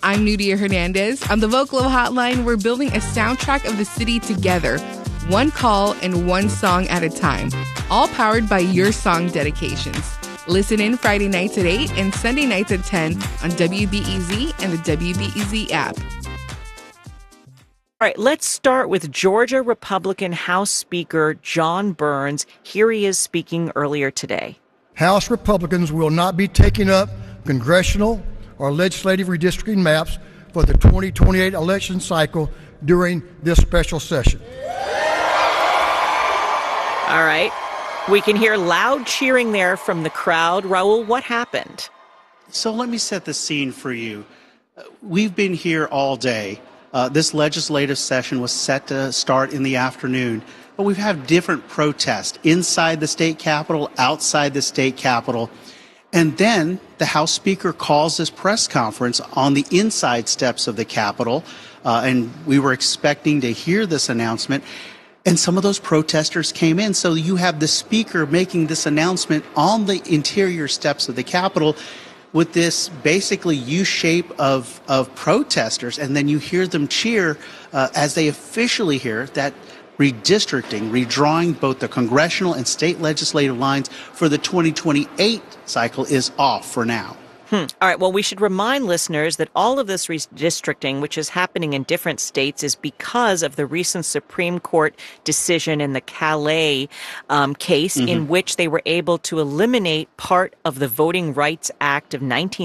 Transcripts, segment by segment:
I'm Nudia Hernandez. On the Vocalo Hotline, we're building a soundtrack of the city together, one call and one song at a time, all powered by your song dedications. Listen in Friday nights at 8 and Sunday nights at 10 on WBEZ and the WBEZ app. All right, let's start with Georgia Republican House Speaker John Burns. Here he is speaking earlier today. House Republicans will not be taking up congressional or legislative redistricting maps for the 2028 election cycle during this special session. All right. We can hear loud cheering there from the crowd. Raul, what happened? So let me set the scene for you. We've been here all day. This legislative session was set to start in the afternoon, but we've had different protests inside the state capitol, outside the state capitol. And then the House Speaker calls this press conference on the inside steps of the Capitol, and we were expecting to hear this announcement. And some of those protesters came in. So you have the Speaker making this announcement on the interior steps of the Capitol with this basically U-shape of protesters, and then you hear them cheer as they officially hear that redistricting, redrawing both the congressional and state legislative lines for the 2028 cycle is off for now. All right. Well, we should remind listeners that all of this redistricting, which is happening in different states, is because of the recent Supreme Court decision in the Calais case, in which they were able to eliminate part of the Voting Rights Act of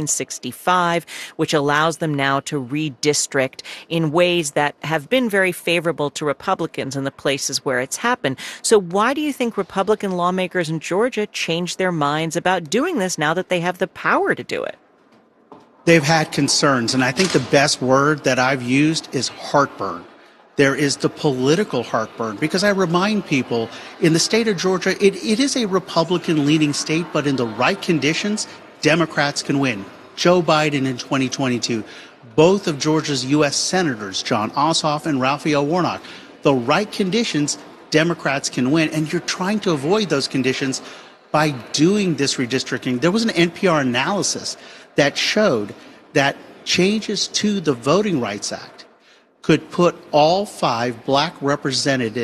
1965, which allows them now to redistrict in ways that have been very favorable to Republicans in the places where it's happened. So why do you think Republican lawmakers in Georgia changed their minds about doing this now that they have the power to do it? They've had concerns, and I think the best word that I've used is heartburn. There is the political heartburn, because I remind people in the state of Georgia, it is a Republican-leaning state, but in the right conditions, Democrats can win. Joe Biden in 2022, both of Georgia's U.S. senators, Jon Ossoff and Raphael Warnock, the right conditions, Democrats can win, and you're trying to avoid those conditions by doing this redistricting. There was an NPR analysis that showed that changes to the Voting Rights Act could put all 5 black represented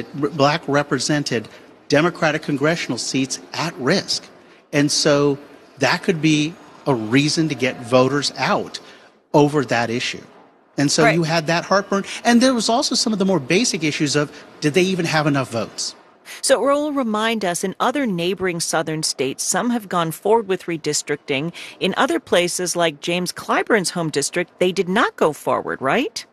Democratic congressional seats at risk. And so that could be a reason to get voters out over that issue. And so you had that heartburn. And there was also some of the more basic issues of, did they even have enough votes? So Raul, remind us, in other neighboring southern states, some have gone forward with redistricting. In other places, like James Clyburn's home district, they did not go forward, right?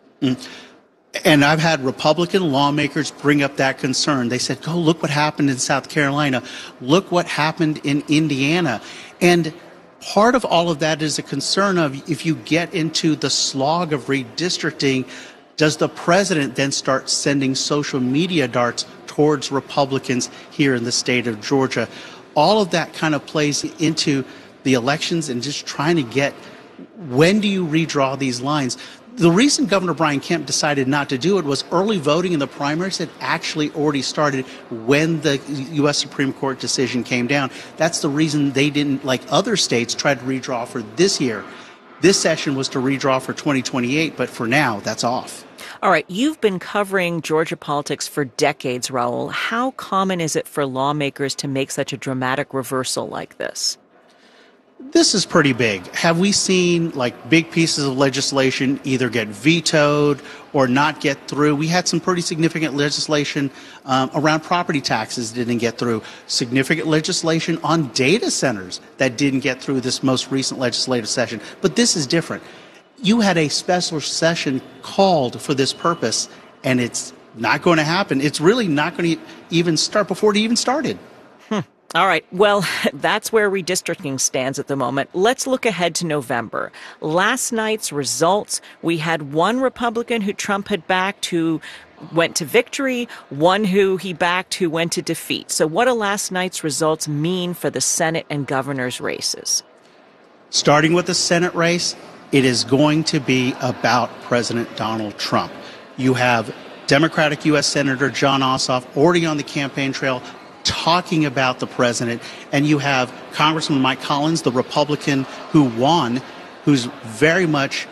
And I've had Republican lawmakers bring up that concern. They said, oh, look what happened in South Carolina. Look what happened in Indiana. And part of all of that is a concern of, if you get into the slog of redistricting, does the president then start sending social media darts towards Republicans here in the state of Georgia? All of that kind of plays into the elections and just trying to get, when do you redraw these lines? The reason Governor Brian Kemp decided not to do it was early voting in the primaries had actually already started when the U.S. Supreme Court decision came down. That's the reason they didn't, like other states, try to redraw for this year. This session was to redraw for 2028, but for now, that's off. All right. You've been covering Georgia politics for decades, Raul. How common is it for lawmakers to make such a dramatic reversal like this? This is pretty big. Have we seen like big pieces of legislation either get vetoed or not get through? We had some pretty significant legislation around property taxes didn't get through. Significant legislation on data centers that didn't get through this most recent legislative session. But this is different. You had a special session called for this purpose, and it's not going to happen. It's really not going to even start before it even started. All right. Well, that's where redistricting stands at the moment. Let's look ahead to November. Last night's results, we had one Republican who Trump had backed who went to victory, one who he backed who went to defeat. So what do last night's results mean for the Senate and governor's races? Starting with the Senate race, it is going to be about President Donald Trump. You have Democratic U.S. Senator Jon Ossoff already on the campaign trail talking about the president, and you have Congressman Mike Collins, the Republican who won, who's very much